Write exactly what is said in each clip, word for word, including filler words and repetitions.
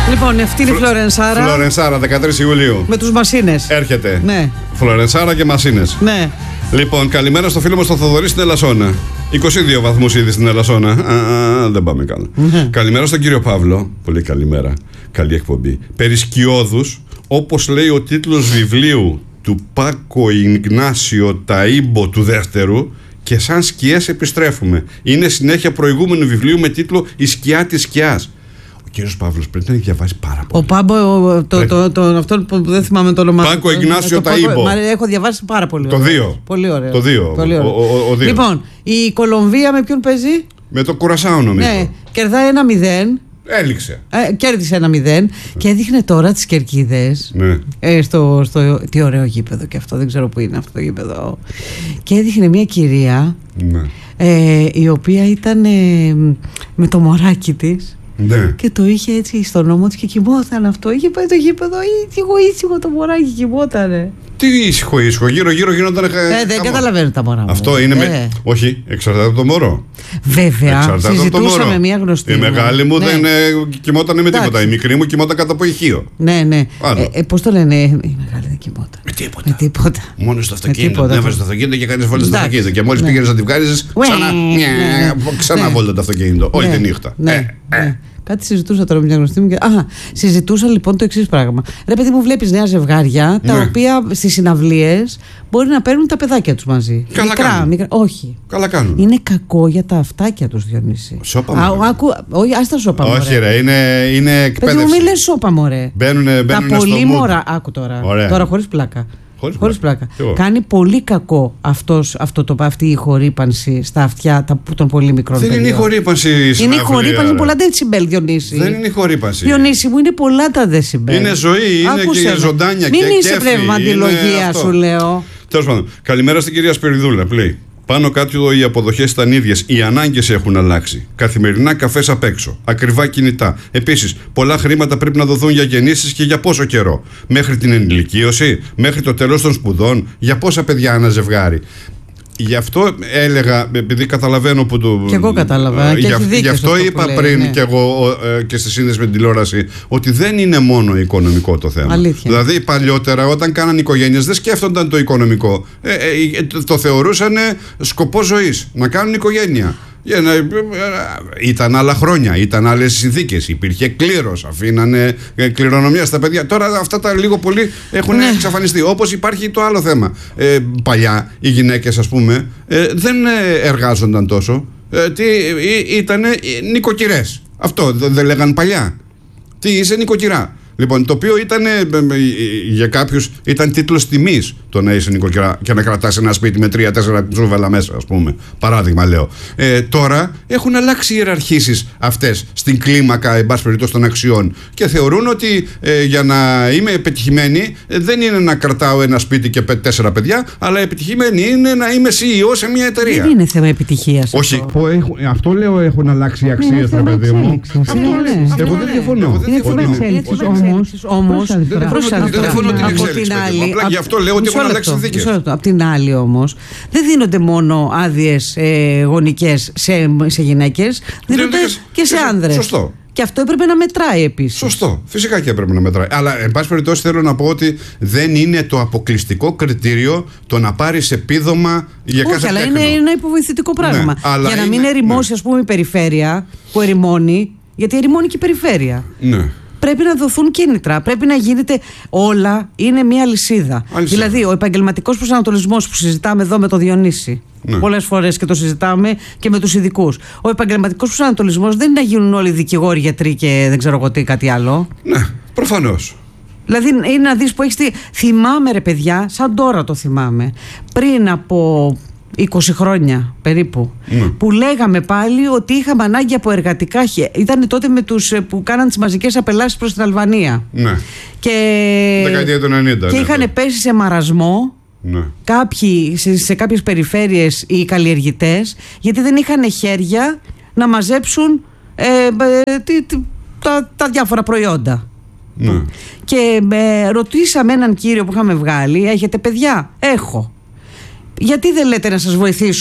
Λοιπόν, αυτή είναι η Φλωρενσάρα. Φλωρενσάρα, δεκατρείς Ιουλίου. Με τους Μασίνες. Έρχεται. Ναι. Φλωρενσάρα και Μασίνες. Ναι. Λοιπόν, καλημέρα στο φίλο μας τον Θοδωρή στην Ελασσόνα. είκοσι δύο βαθμούς ήδη στην Ελασσόνα. Α, α, δεν πάμε καλά. Mm-hmm. Καλημέρα στον κύριο Παύλο. Πολύ καλημέρα. Καλή εκπομπή. Περί σκιώδους, όπως λέει ο τίτλος βιβλίου του Πάκο Ιγνάσιο Ταΐμπο του δεύτερου, και σαν σκιές επιστρέφουμε. Είναι συνέχεια προηγούμενου βιβλίου με τίτλο «Η σκιά της σκιάς». Ο κύριος Παύλος πρέπει να έχει διαβάσει πάρα πολύ. Ο Πάμπο, το, το, το, το, αυτό που δεν θυμάμαι το όνομα. Πάκο Ιγνάσιο Ταΐμπο. Έχω διαβάσει πάρα πολύ. Το δύο. Πολύ ωραίο. Το δύο. Πολύ ωραίο. Ο, ο, ο, ο δύο. Λοιπόν, η Κολομβία με ποιον παίζει? Με το Κουρασάο, νομίζω. Ναι, κερδάει ένα μηδέν. Έληξε. Ε, κέρδισε ένα μηδέν. Ναι. Και έδειχνε τώρα τις Κερκίδες. Ναι. Ε, στο, στο, τι ωραίο γήπεδο και αυτό, δεν ξέρω που είναι αυτό το γήπεδο. Και έδειχνε μια κυρία, ναι, ε, η οποία ήταν ε, με το μωράκι της. Ναι. Και το είχε έτσι στον ώμο της και κοιμόταν αυτό. Είχε πάει το γήπεδο, ήσυχο ήσυχο το μωράκι, κοιμότανε. Τι ήσυχο ήσυχο, γύρω γύρω γινόταν. Ε, δεν καταλαβαίνω τα μωρά μου. Αυτό είναι. Ε. Με... Όχι, εξαρτάται από το μωρό. Βέβαια. Εξαρτάται συζητούσαμε από μια γνωστή. Η μεγάλη μου, ναι, δεν ε, κοιμόταν με τίποτα. Εντάξει. Η μικρή μου κοιμόταν κατά από ηχείο. Ναι, ναι. Ε, ε, Πώς το λένε, η μεγάλη δεν κοιμόταν. Με τίποτα. Με τίποτα. Μόνο στο αυτοκίνητο. Την έβαζε στο αυτοκίνητο και κάνει βόλτα στο αυτοκίνητο. Και μόλις πήγαινε να τη βγάλει, ξανά βόλτα το αυτοκίνητο. Όλη τη νύχτα. Κάτι συζητούσα τώρα με μια γνωστή μου. Και... Α, συζητούσα λοιπόν το εξής πράγμα. Ρε παιδί μου, βλέπεις νέα ζευγάρια, τα ναι, οποία στις συναυλίες μπορεί να παίρνουν τα παιδάκια τους μαζί. Καλά μικρά, κάνουν. μικρά. Όχι. Καλά κάνουν. Είναι κακό για τα αυτάκια τους, Διονύση. Σώπα μωρέ. Όχι, ας τα σώπα μωρέ. Όχι ρε, είναι, είναι εκπαίδευση. Παιδί μου, μη λες σώπα μωρέ. Μπαίνουνε, μπαίνουνε τα πολύ μωρά. Άκου τώρα. Ωραία. Τώρα χωρίς πλάκα. Χωρίς, Χωρίς πλάκα. πλάκα. Κάνει πολύ κακό αυτός, αυτό το, αυτή η χορύπανση στα αυτιά των πολύ μικρών δεν παιδιών. Είναι η χορύπανση. Είναι η χορύπανση, πολλά δεσιμπέλ, Διονύση. Δεν είναι η χορύπανση. Διονύση μου, είναι πολλά τα δεσιμπέλ. Είναι ζωή, είναι Άκουσε και ζωντάνια Μην και είσαι κέφι. Πνεύμα αντιλογία, σου λέω. Τέλος πάντων, καλημέρα στην κυρία Σπυριδούλα. Πλέει. Πάνω κάτω οι αποδοχές ήταν ίδιες. Οι ανάγκες έχουν αλλάξει. Καθημερινά καφές απ' έξω. Ακριβά κινητά. Επίσης, πολλά χρήματα πρέπει να δοθούν για γεννήσεις και για πόσο καιρό. Μέχρι την ενηλικίωση, μέχρι το τέλος των σπουδών, για πόσα παιδιά ένα ζευγάρι. Γι' αυτό έλεγα, επειδή καταλαβαίνω που το. Και εγώ κατάλαβα. Γι' γι' γι αυτό είπα λέει, πριν, ναι, και εγώ ε, και στη σύνδεση με την τηλεόραση, ότι δεν είναι μόνο οικονομικό το θέμα. Αλήθεια. Δηλαδή, παλιότερα, όταν κάναν οικογένειες, δεν σκέφτονταν το οικονομικό. Ε, ε, το, το θεωρούσαν σκοπό ζωής. Να κάνουν οικογένεια. Για να... Ήταν άλλα χρόνια, ήταν άλλες συνθήκες. Υπήρχε κλήρος, αφήνανε κληρονομιά στα παιδιά. Τώρα αυτά τα λίγο πολύ έχουν ναι. εξαφανιστεί. Όπως υπάρχει το άλλο θέμα. Ε, παλιά οι γυναίκες, ας πούμε, ε, δεν εργάζονταν τόσο. Ε, τι, ε, ήτανε νοικοκυρές. Αυτό δεν δε λέγαν παλιά. Τι είσαι νοικοκυρά. Λοιπόν, το οποίο ήταν για κάποιους ήταν τίτλος τιμής το να είσαι νοικοκυρά και να κρατάς ένα σπίτι με τρία-τέσσερα τσούβαλα μέσα, ας πούμε. Παράδειγμα, λέω. Ε, τώρα έχουν αλλάξει οι ιεραρχήσεις αυτές στην κλίμακα, εν πάση περιπτώσει, των αξιών. Και θεωρούν ότι ε, για να είμαι επιτυχημένη ε, δεν είναι να κρατάω ένα σπίτι και τέσσερα παιδιά, αλλά επιτυχημένη είναι να είμαι σι ι ο σε μια εταιρεία. Δεν είναι θέμα επιτυχίας. Όχι. Αυτό, έχω, αυτό λέω, έχουν αλλάξει οι αξίες, ρε παιδί μου. Εγώ δεν διαφωνώ. Όμως, δεν διαφωνώ την εξέλιξη. Απλά γι' αυτό λέω ότι έχουν αλλάξει συνθήκες. Απ' την άλλη όμως, δεν δίνονται μόνο άδειες ε, γονικές σε, σε γυναίκες, δίνονται και σε άνδρες. Σωστό. Και αυτό έπρεπε να μετράει επίσης. Σωστό. Φυσικά και έπρεπε να μετράει. Αλλά, εν πάση περιπτώσει, θέλω να πω ότι δεν είναι το αποκλειστικό κριτήριο το να πάρεις επίδομα για κάθε τέκνο. Όχι, αλλά είναι ένα υποβοηθητικό πράγμα. Ναι, για να μην είναι, ερημώσει, ναι, ας πούμε, η περιφέρεια που ερημώνει, γιατί ερημώνει και η περιφέρεια. Ναι. Πρέπει να δοθούν κίνητρα. Πρέπει να γίνεται όλα. Είναι μια αλυσίδα. Αλυσίδα. Δηλαδή, ο επαγγελματικός προσανατολισμός που συζητάμε εδώ με το Διονύση, ναι, πολλές φορές και το συζητάμε και με τους ειδικούς. Ο επαγγελματικός προσανατολισμός δεν είναι να γίνουν όλοι δικηγόροι, γιατροί και δεν ξέρω εγώ τι, κάτι άλλο. Ναι, προφανώς. Δηλαδή, είναι να δεις που έχεις. Θυμάμαι, ρε παιδιά, σαν τώρα το θυμάμαι. Πριν από είκοσι χρόνια περίπου, ναι, που λέγαμε πάλι ότι είχαμε ανάγκη από εργατικά χέρια. Ήταν τότε με τους που κάναν τις μαζικές απελάσεις προς την Αλβανία. Ναι. Και, δεκαετία του ενενήντα, και ναι, είχαν πέσει σε μαρασμό, ναι, κάποιοι σε, σε κάποιες περιφέρειες οι καλλιεργητές, γιατί δεν είχαν χέρια να μαζέψουν ε, ε, τι, τι, τα, τα διάφορα προϊόντα. Ναι. Και ε, ρωτήσαμε έναν κύριο που είχαμε βγάλει, έχετε παιδιά? Έχω. Γιατί δεν λέτε να σας βοηθήσουν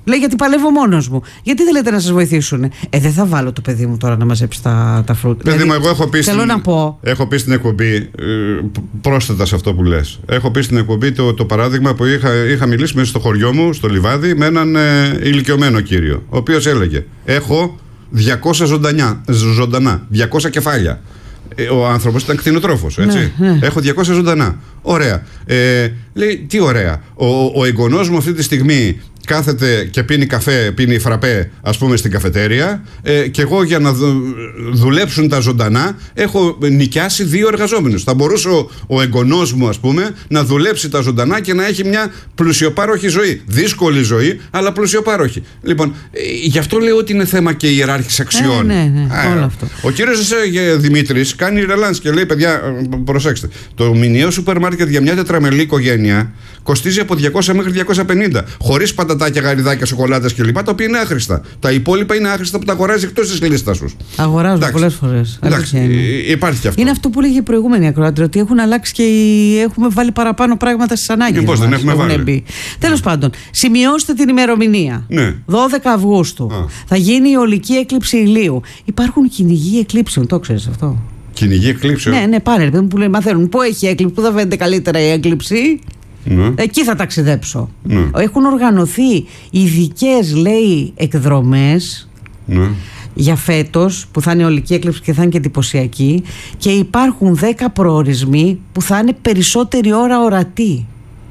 Λέει, γιατί παλεύω μόνος μου. Γιατί δεν λέτε να σας βοηθήσουν? Ε, δεν θα βάλω το παιδί μου τώρα να μαζέψει τα, τα φρούτα. Παιδί μου, εγώ έχω πει, θέλω στην, να πω. έχω πει στην εκπομπή, ε, πρόσθετα σε αυτό που λες. Έχω πει στην εκπομπή το, το παράδειγμα που είχα, είχα μιλήσει μέσα στο χωριό μου, στο Λιβάδι, με έναν ε, ηλικιωμένο κύριο, ο οποίος έλεγε: έχω διακόσια ζωντανιά, ζωντανά, διακόσια κεφάλια. Ο άνθρωπος ήταν κτηνοτρόφος, έτσι. Ναι, ναι. Έχω διακόσια ζωντανά. Ωραία. Ε, λέει, τι ωραία. Ο, ο εγγονός μου αυτή τη στιγμή κάθεται και πίνει καφέ, πίνει φραπέ, ας πούμε, στην καφετέρια, ε, και εγώ για να δου, δουλέψουν τα ζωντανά έχω νοικιάσει δύο εργαζόμενους. Θα μπορούσε ο, ο εγγονός μου, ας πούμε, να δουλέψει τα ζωντανά και να έχει μια πλουσιοπάροχη ζωή. Δύσκολη ζωή, αλλά πλουσιοπάροχη. Λοιπόν, ε, γι' αυτό λέω ότι είναι θέμα και ιεράρχης αξιών. Ε, ναι, ναι, Α, όλο αυτό. Ο κύριος ε, Δημήτρης κάνει ρελάνς και λέει: παιδιά, προσέξτε, το μηνιαίο σούπερ μάρκετ για μια τετραμελή οικογένεια κοστίζει από διακόσια μέχρι διακόσια πενήντα. Χωρίς πατατάκια, γαριδάκια, σοκολάτες κλπ. Τα οποία είναι άχρηστα. Τα υπόλοιπα είναι άχρηστα που τα αγοράζει εκτός της λίστας σου. Αγοράζω πολλές φορές. Υπάρχει και αυτό. Είναι αυτό που λέγε η προηγούμενη ακροάτρια, ότι έχουν αλλάξει και έχουμε βάλει παραπάνω πράγματα στις ανάγκες. Πώς δεν έχουμε βάλει. Τέλος πάντων, σημειώστε την ημερομηνία. Ναι. δώδεκα Αυγούστου. Α. Θα γίνει η ολική έκλειψη ηλίου. Υπάρχουν κυνηγοί εκλήψεων, το ξέρεις αυτό? Κυνηγοί εκλήψεων. Ναι, ναι, πάρε που λένε, μαθαίνουν πού έχει έκλειψη, πού θα φαίνεται καλύτερα η έκλειψη. Ναι. Εκεί θα ταξιδέψω. Ναι. Έχουν οργανωθεί ειδικές, λέει, εκδρομές, ναι, για φέτος που θα είναι ολική έκλειψη και θα είναι και εντυπωσιακή, και υπάρχουν δέκα προορισμοί που θα είναι περισσότερη ώρα ορατή.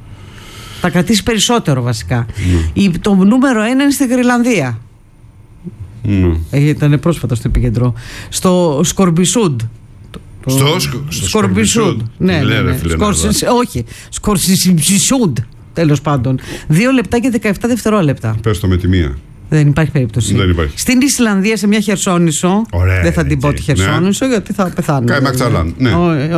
Θα κρατήσει περισσότερο βασικά. Ναι. Η, το νούμερο ένα είναι στη Γρυλανδία. Ναι. Ε, ήταν πρόσφατα στο επίκεντρο. Στο Σκορμπισούντ. Στο Σκορπισούντ. Ναι, ναι, ναι. Όχι. Σκορπισούντ. Τέλος πάντων. Δύο λεπτά και δεκαεπτά δευτερόλεπτα. Πες το με τη μία. Δεν υπάρχει περίπτωση. Δεν υπάρχει. Στην Ισλανδία, σε μια χερσόνησο. Ωραία, δεν θα την πω τη χερσόνησο, ναι, γιατί θα πεθάνω. Κάι Μακταλάν. Ναι.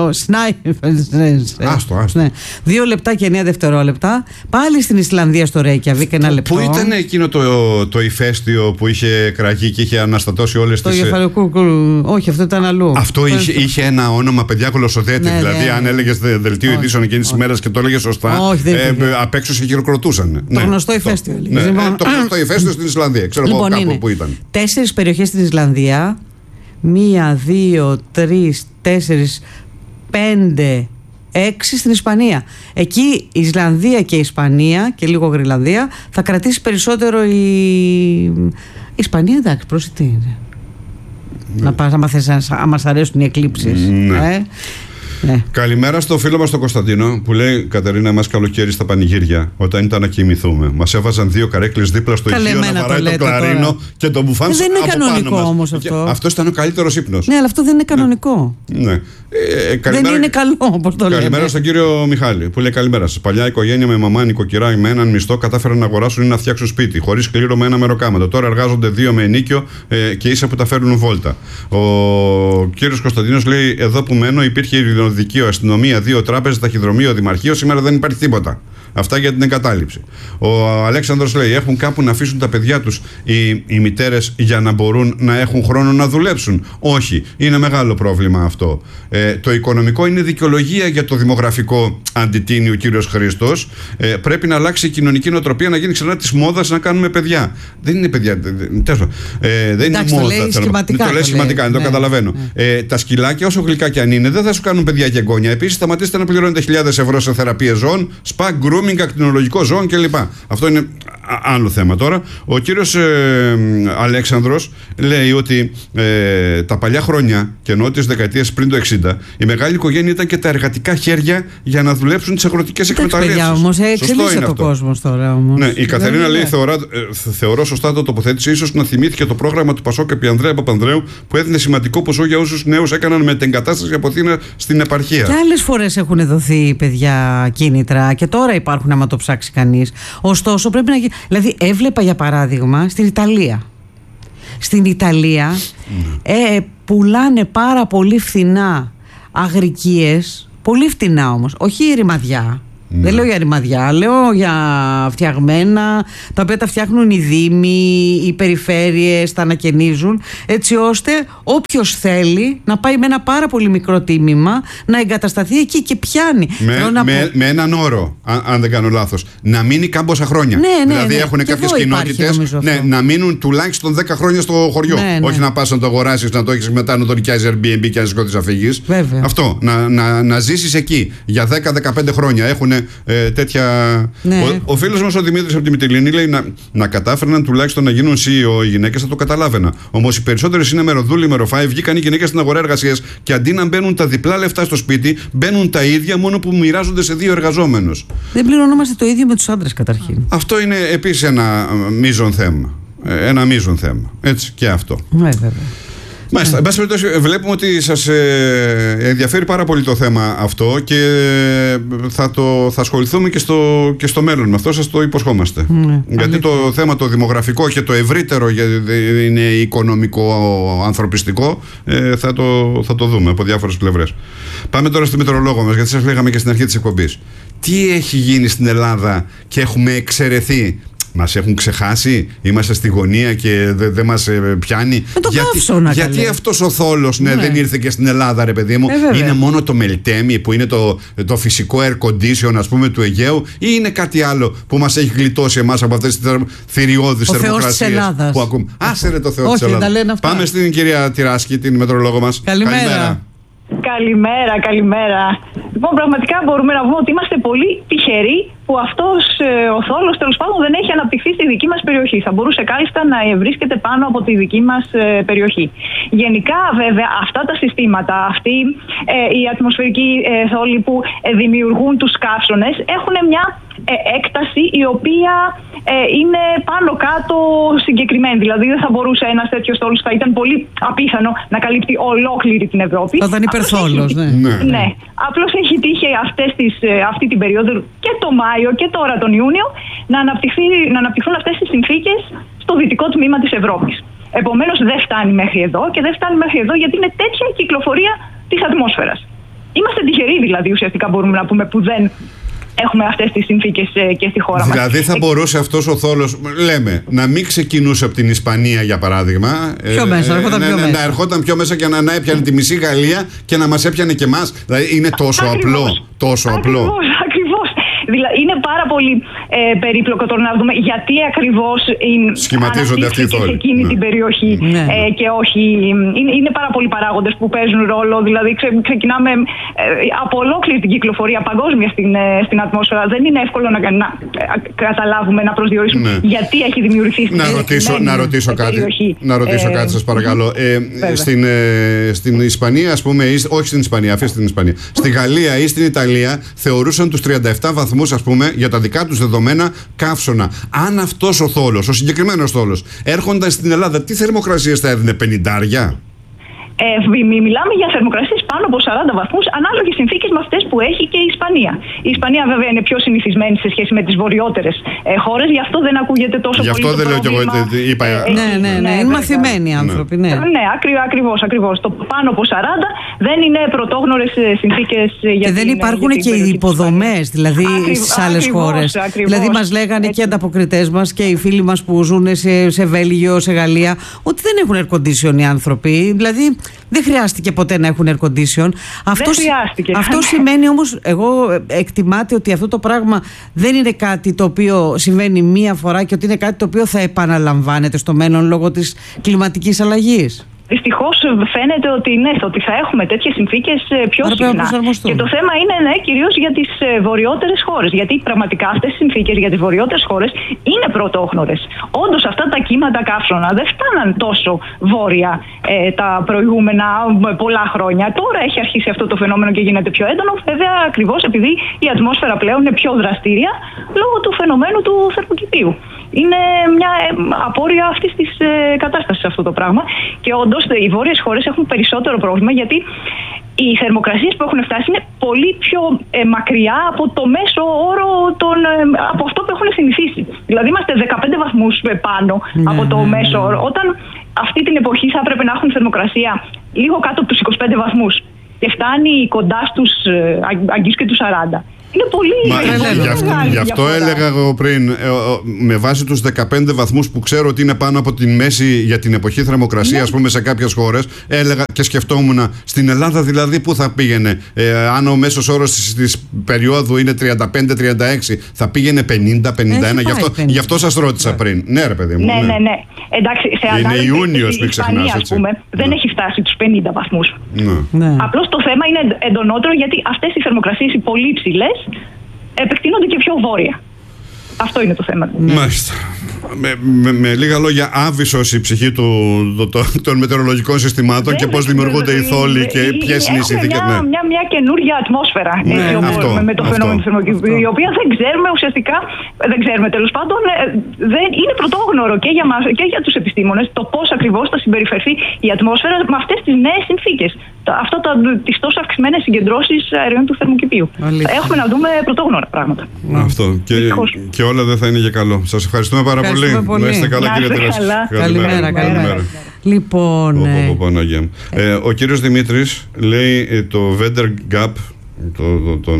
Άστο, άστο. Ναι. Δύο λεπτά και εννέα δευτερόλεπτα. Πάλι στην Ισλανδία, στο Ρέικιαβικ, ένα λεπτό. Πού ήταν εκείνο το, το ηφαίστειο που είχε κραγεί και είχε αναστατώσει όλες τις. Το κεφαλικό. Όχι, αυτό ήταν αλλού. Αυτό είχε, είχε ένα όνομα, παιδιά, κολοσσοδέτη. Ναι, δηλαδή, ναι, αν έλεγε δελτίο ειδήσεων εκείνη τη ημέρα και το έλεγε σωστά, απ' έξω σε χειροκροτούσαν. Το γνωστό ηφαίστειο. Το γνωστό ηφαίστειο στην Ισλανδία. Ξέρω λοιπόν, εγώ κάπου που ήταν. Τέσσερις περιοχές στην Ισλανδία. Μία, δύο, τρεις, τέσσερις, πέντε, έξι στην Ισπανία. Εκεί η Ισλανδία και η Ισπανία και λίγο Γρυλανδία θα κρατήσει περισσότερο η, η Ισπανία. Εντάξει, πρόσεχε. Ναι. Να πας άμα θες, άμα μας αρέσουν οι εκλήψεις. Ναι. Ε. Ναι. Καλημέρα στο φίλο μας τον Κωνσταντίνο που λέει: Κατερίνα, εμάς καλοκαίρι στα πανηγύρια, όταν ήταν να κοιμηθούμε, μας έβαζαν δύο καρέκλες δίπλα στο ηχείο να βαράει το, το κλαρίνο τώρα. Και το μπουφάν από πάνω μας. Δεν είναι κανονικό όμως αυτό. Αυτό ήταν ο καλύτερος ύπνος. Ναι, αλλά αυτό δεν είναι κανονικό. Ναι. Ε, καλημέρα... Δεν είναι καλό, όπως το λέμε. Καλημέρα στον κύριο Μιχάλη που λέει: καλημέρα σας. Παλιά οικογένεια με μαμά νοικοκυρά με έναν μισθό κατάφεραν να αγοράσουν ή να φτιάξουν σπίτι, χωρίς κλήρο με ένα μεροκάματο. Τώρα εργάζονται δύο με ενίκιο ε, και ίσα που τα φέρνουν βόλτα. Ο κύριος Κωνσταντίνος λέει: εδώ που μένω υπήρχε ειρηνοδικείο, αστυνομία, δύο τράπεζες, ταχυδρομείο, δημαρχείο. Σήμερα δεν υπάρχει τίποτα. Αυτά για την εγκατάλειψη. Ο Αλέξανδρος λέει: έχουν κάπου να αφήσουν τα παιδιά τους οι, οι μητέρες για να μπορούν να έχουν χρόνο να δουλέψουν? Όχι. Είναι μεγάλο πρόβλημα αυτό. Ε, το οικονομικό είναι δικαιολογία για το δημογραφικό, αντιτείνει ο κύριος Χρήστος. Ε, πρέπει να αλλάξει η κοινωνική νοοτροπία, να γίνει ξανά της μόδας να κάνουμε παιδιά. Δεν είναι παιδιά. Τέλος. Ε, δεν Εντάξει, είναι μόδα. Το λέει σχηματικά. Το λέει σχηματικά, δεν το καταλαβαίνω. Ναι. Ε, τα σκυλάκια, όσο γλυκά κι αν είναι, δεν θα σου κάνουν παιδιά και εγγόνια. Επίσης, σταματήστε να πληρώνετε χιλιάδες ευρώ σε θεραπείες ζώων, σπα, grooming, ακτινολογικό ζώων κλπ. Αυτό είναι άλλο θέμα τώρα. Ο κύριος ε, Αλέξανδρος λέει ότι ε, τα παλιά χρόνια, και εννοώ τις δεκαετίες πριν το εξήντα, η μεγάλη οικογένεια ήταν και τα εργατικά χέρια για να δουλέψουν τις αγροτικές εκμεταλλεύσεις. Παιδιά, όμως εξελίσσεται ο κόσμος τώρα. Όμως. Ναι, η Καθαρίνα λέει: θεωρώ, θεωρώ σωστά το τοποθέτηση. Ίσως να θυμήθηκε το πρόγραμμα του Πασόκ επί Ανδρέα Παπανδρέου που έδινε σημαντικό ποσό για όσους νέους έκαναν μετεγκατάσταση από Αθήνα στην επαρχία. Και άλλες φορές έχουν δοθεί, παιδιά, κίνητρα και τώρα υπάρχουν, άμα το ψάξει κανείς. Ωστόσο, πρέπει να γίνει. Δηλαδή, έβλεπα για παράδειγμα στην Ιταλία. Στην Ιταλία mm. ε, πουλάνε πάρα πολύ φθηνά αγρικίες. Πολύ φτηνά όμως, όχι ρημαδιά. Ναι. Δεν λέω για ρημαδιά, λέω για φτιαγμένα, τα οποία τα φτιάχνουν οι δήμοι, οι περιφέρειες, τα ανακαινίζουν, έτσι ώστε όποιος θέλει να πάει με ένα πάρα πολύ μικρό τίμημα να εγκατασταθεί εκεί και πιάνει. Με, να με, πω... με έναν όρο, αν, αν δεν κάνω λάθος, να μείνει κάμποσα χρόνια. Ναι, ναι, δηλαδή ναι. έχουν κάποιες κοινότητες ναι, να μείνουν τουλάχιστον δέκα χρόνια στο χωριό. Ναι, ναι. Όχι να πας να το αγοράσεις, να το έχεις μετά να το νοικιάζεις Airbnb και να σηκώθεις να φύγεις. Βέβαια. Αυτό, να, να, να ζήσεις εκεί για δέκα με δεκαπέντε χρόνια. Έχουν ε, τέτοια. Ναι. Ο, ο φίλος μας ο Δημήτρης από τη Μυτιληνή λέει να, να κατάφερναν τουλάχιστον να γίνουν σι ι ο οι γυναίκες, θα το καταλάβαινα. Όμως οι περισσότερες είναι μεροδούλοι, μεροφάοι. Βγήκαν οι γυναίκες στην αγορά εργασίας και αντί να μπαίνουν τα διπλά λεφτά στο σπίτι, μπαίνουν τα ίδια μόνο που μοιράζονται σε δύο εργαζόμενους. Δεν πληρωνόμαστε το ίδιο με τους άντρες καταρχήν. Αυτό είναι επίσης ένα μείζον θέμα. Ένα μείζον θέμα. Έτσι και αυτό. Ναι, βέβαια. Μάλιστα, εν πάση περιπτώσει, βλέπουμε ότι σας ε, ενδιαφέρει πάρα πολύ το θέμα αυτό και θα, το, θα ασχοληθούμε και στο, και στο μέλλον με αυτό, σας το υποσχόμαστε. Ναι, γιατί αλήθεια. Το θέμα το δημογραφικό και το ευρύτερο, γιατί είναι οικονομικό, ανθρωπιστικό, ε, θα, το, θα το δούμε από διάφορες πλευρές. Πάμε τώρα στη μετεωρολόγο μας, γιατί σας λέγαμε και στην αρχή της εκπομπής. Τι έχει γίνει στην Ελλάδα και έχουμε εξαιρεθεί? Μας έχουν ξεχάσει, είμαστε στη γωνία και δεν δε μας ε, πιάνει. Με το γιατί καύσωνα, γιατί καλέ. αυτός ο θόλος ναι, ναι. δεν ήρθε και στην Ελλάδα, ρε παιδί μου? Ε, είναι μόνο το Μελτέμι που είναι το, το φυσικό air condition, ας πούμε, του Αιγαίου, ή είναι κάτι άλλο που μας έχει γλιτώσει εμάς από αυτές τις θηριώδεις θερμοκρασίες που ακούμε? Άσε ρε το Θεό της Ελλάδας. Πάμε στην κυρία Τυράσκη, την μετεωρολόγο μας. Καλημέρα. Καλημέρα. Καλημέρα, καλημέρα. Λοιπόν, πραγματικά μπορούμε να πούμε ότι είμαστε πολύ τυχεροί που αυτός ε, ο θόλος τέλος πάντων δεν έχει αναπτυχθεί στη δική μας περιοχή. Θα μπορούσε κάλλιστα να βρίσκεται πάνω από τη δική μας ε, περιοχή. Γενικά, βέβαια, αυτά τα συστήματα, αυτοί ε, οι ατμοσφαιρικοί ε, θόλοι που ε, δημιουργούν τους καύσωνες έχουν μια ε, έκταση η οποία ε, είναι πάνω κάτω συγκεκριμένη. Δηλαδή, δεν θα μπορούσε ένας τέτοιος θόλος, θα ήταν πολύ απίθανο να καλύπτει ολόκληρη την Ευρώπη. Θα ήταν υπερθόλος, ναι. ναι. Ναι. Απλώς έχει τύχει αυτές τις, αυτή την περίοδο και το Μάιο και τώρα τον Ιούνιο να, να αναπτυχθούν αυτές τις συνθήκες στο δυτικό τμήμα της Ευρώπης. Επομένως δεν φτάνει μέχρι εδώ και δεν φτάνει μέχρι εδώ γιατί είναι τέτοια η κυκλοφορία της ατμόσφαιρας. Είμαστε τυχεροί δηλαδή ουσιαστικά μπορούμε να πούμε που δεν έχουμε αυτές τις συνθήκες και στη χώρα μας. Δηλαδή θα μπορούσε αυτός ο θόλος, λέμε, να μην ξεκινούσε από την Ισπανία για παράδειγμα. Πιο μέσα, ερχόταν πιο να, μέσα. να ερχόταν πιο μέσα και να, να έπιανε τη μισή Γαλλία και να μας έπιανε και εμάς. Δηλαδή είναι τόσο Ακριβώς. απλό. Τόσο ακριβώς, απλό. Ακριβώς. Δηλαδή είναι πάρα πολύ ε, περίπλοκο τώρα να δούμε γιατί ακριβώς σχηματίζονται αυτοί οι θόλοι σε εκείνη ναι. την περιοχή ναι. ε, και όχι. Είναι, είναι πάρα πολλοί παράγοντες που παίζουν ρόλο. Δηλαδή ξε, ξεκινάμε ε, από ολόκληρη την κυκλοφορία παγκόσμια στην, ε, στην ατμόσφαιρα. Δεν είναι εύκολο να, να ε, καταλάβουμε, να προσδιορίσουμε ναι. γιατί έχει δημιουργηθεί στην να ρωτήσω, να ρωτήσω κάτι, να ρωτήσω ε, κάτι σας παρακαλώ. Ε, στην, ε, στην Ισπανία, ας πούμε, ή, όχι στην Ισπανία, αφήστε την Ισπανία. Στη Γαλλία ή στην Ιταλία θεωρούσαν τους τριάντα επτά βαθμούς, ας πούμε, για τα δικά τους δεδομένα καύσωνα. Αν αυτός ο θόλος, ο συγκεκριμένος θόλος, έρχονταν στην Ελλάδα, τι θερμοκρασίες θα έδινε? πενηντάρια? Ε, μιλάμε για θερμοκρασίες πάνω από σαράντα βαθμούς, ανάλογες συνθήκες με αυτές που έχει και η Ισπανία. Η Ισπανία βέβαια είναι πιο συνηθισμένη σε σχέση με τις βορειότερες ε, χώρες, γι' αυτό δεν ακούγεται τόσο γι' πολύ. Γι' αυτό δεν λέω κι εγώ. Είπα... Ε, ναι, ναι, ναι, ναι, είναι μαθημένοι οι άνθρωποι. Ναι, ναι, ναι ακρι, ακριβώς, ακριβώς. Το πάνω από σαράντα δεν είναι πρωτόγνωρες συνθήκες για και δεν την, υπάρχουν για και οι υποδομές, δηλαδή στις άλλες χώρες. Ακριβώς, δηλαδή μας λέγανε έτσι. Και ανταποκριτές μας και οι φίλοι μας που ζουν σε, σε Βέλγιο, σε Γαλλία, ότι δεν έχουν air condition οι άνθρωποι. Δηλαδή δεν χρειάστηκε ποτέ να έχουν air condition. Αυτό, δεν χρειάστηκε. Αυτό σημαίνει όμως, εγώ εκτιμάται ότι αυτό το πράγμα δεν είναι κάτι το οποίο συμβαίνει μία φορά και ότι είναι κάτι το οποίο θα επαναλαμβάνεται στο μέλλον λόγω της κλιματικής αλλαγής. Δυστυχώς φαίνεται ότι ναι, ότι θα έχουμε τέτοιες συνθήκες πιο Άρα συχνά. Και το θέμα είναι ναι, κυρίως για τις βορειότερες χώρες. Γιατί πραγματικά αυτές οι συνθήκες για τις βορειότερες χώρες είναι πρωτόγνωρες. Όντως αυτά τα κύματα καύσωνα δεν φτάναν τόσο βόρεια ε, τα προηγούμενα πολλά χρόνια. Τώρα έχει αρχίσει αυτό το φαινόμενο και γίνεται πιο έντονο. Βέβαια, ακριβώς επειδή η ατμόσφαιρα πλέον είναι πιο δραστήρια λόγω του φαινομένου του θερμοκηπίου. Είναι μια απόρρεια αυτής της ε, κατάστασης αυτό το πράγμα. Και όντως οι βόρειες χώρες έχουν περισσότερο πρόβλημα γιατί οι θερμοκρασίες που έχουν φτάσει είναι πολύ πιο ε, μακριά από το μέσο όρο των, ε, από αυτό που έχουν συνηθίσει. Δηλαδή είμαστε δεκαπέντε βαθμούς πάνω ναι, από το ναι, μέσο όρο. Όταν αυτή την εποχή θα έπρεπε να έχουν θερμοκρασία λίγο κάτω από τους είκοσι πέντε βαθμούς και φτάνει κοντά στους ε, αγγείς και τους σαράντα. Είναι πολύ, Μα, πολύ γι' αυτό, μεγάλη γι' αυτό διαφορά. έλεγα εγώ πριν, ε, ο, με βάση τους δεκαπέντε βαθμούς που ξέρω ότι είναι πάνω από την μέση για την εποχή θερμοκρασία, Ναι. ας πούμε, σε κάποιες χώρες, έλεγα και σκεφτόμουν στην Ελλάδα δηλαδή πού θα πήγαινε. Ε, αν ο μέσος όρος της, της περίοδου είναι τριάντα πέντε τριάντα έξι, θα πήγαινε πενήντα πενήντα ένα. Έχει Γι' αυτό, πάει πενήντα. γι' αυτό σας ρώτησα πριν. Ναι, ρε παιδί μου. Ναι, ναι, ναι. Εντάξει, σε Είναι ανάλυση, Ιούνιος, η μην ξεχνάς, Ισπανία, ας έτσι. πούμε, δεν Ναι. έχει φτάσει τους πενήντα βαθμούς. Ναι. Ναι. Απλώς το θέμα είναι εντονότερο γιατί αυτές οι θερμοκρασίες οι πολύ υψηλές επεκτείνονται και πιο βόρεια. Αυτό είναι το θέμα. Μάλιστα. Με, με, με λίγα λόγια, άβυσσος η ψυχή του, το, το, των μετεωρολογικών συστημάτων και πώς δημιουργούνται οι θόλοι και ποιες είναι οι συνθήκες. Μια, Ναι. μια, μια καινούργια ατμόσφαιρα Ναι, έτσι, όπως αυτό, με το αυτό. φαινόμενο του θερμοκηπίου, η οποία δεν ξέρουμε ουσιαστικά, δεν ξέρουμε τέλος πάντων, ε, δεν είναι πρωτόγνωρο και για μας και για τους επιστήμονες το πώς ακριβώς θα συμπεριφερθεί η ατμόσφαιρα με αυτές τις νέες συνθήκες. Τα, αυτό τα, τις τόσο αυξημένες συγκεντρώσεις αερίων του θερμοκηπίου. Αλήθεια. Έχουμε να δούμε πρωτόγνωρα πράγματα. Αυτό. Και, και όλα δεν θα είναι για καλό. Σας ευχαριστούμε πάρα πολύ. Ευχαριστούμε πολύ. Να είστε καλά, Να κύριε είστε Τερέση. καλά. Καλημέρα, καλημέρα. Λοιπόν, Πω, πω, ε, πω, Παναγία μου. Ε, ο κύριος Δημήτρης λέει ε, το Vender Gap, το, το, το,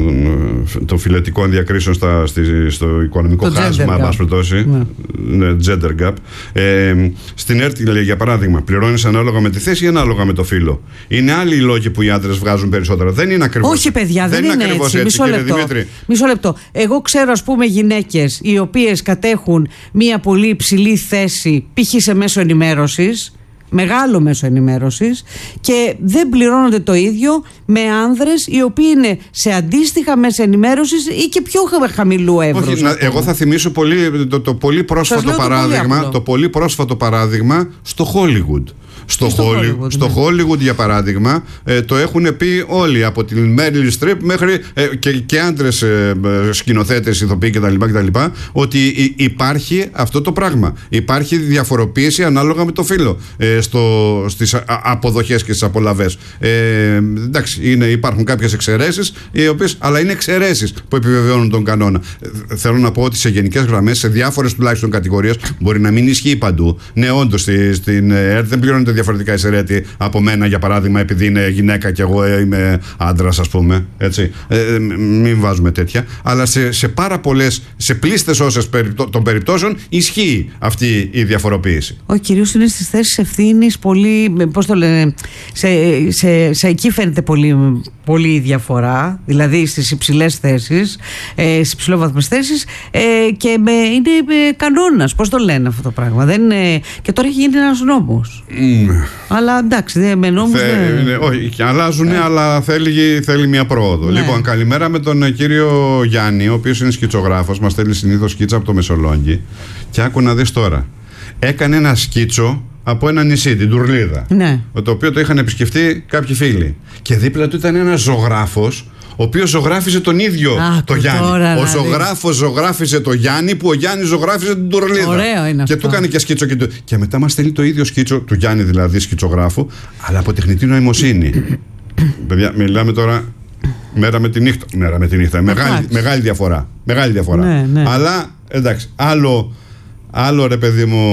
το φιλετικό διακρίσεων στα, στη, στο οικονομικό Το χάσμα, gender εν πάση gap. περιπτώσει. Ναι. Ναι, gender gap. Ε, στην ΕΡΤ λέει, για παράδειγμα, πληρώνεις ανάλογα με τη θέση ή ανάλογα με το φύλο. Είναι άλλοι οι λόγοι που οι άντρες βγάζουν περισσότερα. Δεν είναι ακριβώς. όχι, παιδιά, δεν, είναι ακριβώς έτσι. έτσι, Μισό κύριε λεπτό. Δημήτρη. Μισό λεπτό. Εγώ ξέρω, ας πούμε, γυναίκες οι οποίες κατέχουν μία πολύ υψηλή θέση, π.χ. σε μέσο ενημέρωσης, μεγάλο μέσο ενημέρωσης, και δεν πληρώνονται το ίδιο με άνδρες οι οποίοι είναι σε αντίστοιχα μέσα ενημέρωσης ή και πιο χα- χαμηλού εύρους. Όχι, να, εγώ θα θυμίσω πολύ, το, το πολύ πρόσφατο λέω το πολύ παράδειγμα, απλό. το πολύ πρόσφατο παράδειγμα στο Hollywood. Στο, στο Hollywood, Hollywood, στο ναι. Hollywood, για παράδειγμα, ε, το έχουν πει όλοι, από την Meryl Streep μέχρι ε, και, και άντρες ε, ε, σκηνοθέτες, ηθοποιοί κτλ, κτλ, ότι υ- υπάρχει αυτό το πράγμα. Υπάρχει διαφοροποίηση ανάλογα με το φύλο ε, στο, στις α- αποδοχές και στις απολαβές. Ε, εντάξει, είναι, υπάρχουν κάποιες εξαιρέσεις, οι οποίες, αλλά είναι εξαιρέσεις που επιβεβαιώνουν τον κανόνα. Ε, θέλω να πω ότι σε γενικές γραμμές, σε διάφορες τουλάχιστον κατηγορίες, μπορεί να μην ισχύει παντού. Ναι, όντως, στη, στην ΕΡΤ δεν πληρώνεται διαφορετικά εισαιρέτη από μένα, για παράδειγμα, επειδή είναι γυναίκα και εγώ είμαι άντρας, ας πούμε. Έτσι. Ε, μην βάζουμε τέτοια. Αλλά σε, σε πάρα πολλές, σε πλήστες όσες περιπτώ, των περιπτώσεων, ισχύει αυτή η διαφοροποίηση. Όχι, κυρίως είναι στις θέσεις ευθύνης πολύ, πώς το λένε, σε, σε, σε εκεί φαίνεται πολύ, πολύ η διαφορά, δηλαδή στις υψηλές θέσεις, ε, στις υψηλόβαθμες θέσεις, ε, και με, είναι ε, κανόνας, πώς το λένε αυτό το πράγμα. Δεν είναι, και τώρα έχει γίνει ένας νόμος. Mm. Αλλά εντάξει, δε, με νόμους Θε, δεν... είναι, όχι, και αλλάζουν, Ε. αλλά θέλει, θέλει μια πρόοδο. Ναι. Λοιπόν, καλημέρα με τον ε, κύριο Γιάννη, ο οποίος είναι σκητσογράφος, μας στέλνει συνήθως σκίτσα από το Μεσολόγγι. Και άκου να δεις τώρα. Έκανε ένα σκίτσο από ένα νησί, την Τουρλίδα. Ναι. Το οποίο το είχαν επισκεφτεί κάποιοι φίλοι. Και δίπλα του ήταν ένας ζωγράφος, ο οποίος ζωγράφιζε τον ίδιο Άκου το Γιάννη. τώρα, Ο δηλαδή. ζωγράφος ζωγράφιζε το Γιάννη, που ο Γιάννης ζωγράφιζε την Τουρλίδα. Ωραίο είναι και αυτό. του έκανε και σκίτσο. Και, του... και μετά μας στέλνει το ίδιο σκίτσο, του Γιάννη δηλαδή, σκιτσογράφου, αλλά από τεχνητή νοημοσύνη. Παιδιά, μιλάμε τώρα μέρα με τη νύχτα. Μέρα με τη νύχτα. Μεγάλη, μεγάλη διαφορά. Μεγάλη διαφορά. Ναι, ναι. Αλλά εντάξει, άλλο, άλλο ρε παιδί μου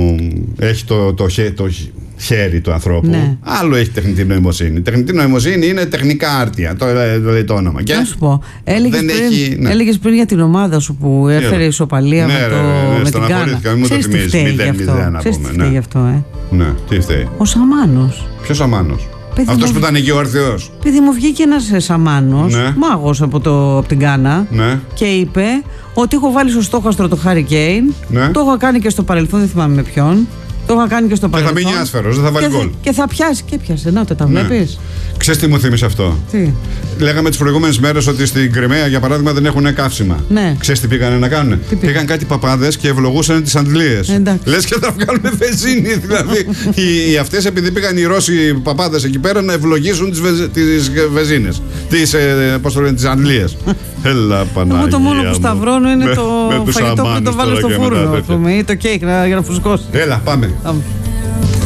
έχει το, το, χέ, το χέρι του ανθρώπου. Ναι. Άλλο έχει τεχνητή νοημοσύνη. Τεχνητή νοημοσύνη είναι τεχνικά άρτια. Το λέει το όνομα. Και Να σου πω, έλεγες δεν πριν, έχει, ναι. έλεγες πριν για την ομάδα σου που έφερε Έλα. ισοπαλία Ναι, με, το, ρε, ναι, με την στεναχωρήθηκα, Γκάνα. μην μου το Ξέρεις τι θυμίζεις. φταίει γι' Μηδέν, αυτό? μηδέν, να Ξέρεις τι πούμε, φταίει ναι. γι' αυτό, ε? Ναι, τι φταίει. Ο Σαμάνος. Ποιος Αμάνος? Παιδί Αυτός μου- που ήταν εκεί ο Αρθεός. Επειδή μου βγήκε ένας ε, Σαμάνος, Ναι. μάγος από, το, από την Γκάνα, Ναι. και είπε ότι έχω βάλει στο στόχαστρο το Hurricane. Ναι. Το έχω κάνει και στο παρελθόν, δεν θυμάμαι με ποιον. Το είχα κάνει και στο Και θα παρελθόν. μείνει άσφαιρος, δεν θα βάλει και, γκολ. και θα πιάσει. Και πιάσε. Να το τα Ναι. βλέπεις. Ξέρεις τι μου θύμισε αυτό? Τι. Λέγαμε τις προηγούμενες μέρες ότι στην Κριμαία, για παράδειγμα, δεν έχουν καύσιμα. Ναι. Ξέρεις τι πήγανε να κάνουν? Τι πήγαν? Πήγαν κάτι παπάδες και ευλογούσαν τις αντλίες. Εντάξει. Λες και θα βγάλουν βενζίνη. Δηλαδή, οι, οι αυτές, επειδή πήγαν οι Ρώσοι παπάδες εκεί πέρα να ευλογήσουν τις, βεζ, τις βενζίνες. Τις, ε, πώς το λένε, τις αντλίες. Έλα, Παναγία. Εγώ το μόνο που μου. σταυρώνω είναι Με- το με τους φαγητό που δεν το αμάνους βάλω τώρα στο και μετά φούρνο, ας τέτοια. πούμε, ή το κέικ να- για να φουσκώσει. Έλα, πάμε. Πάμε.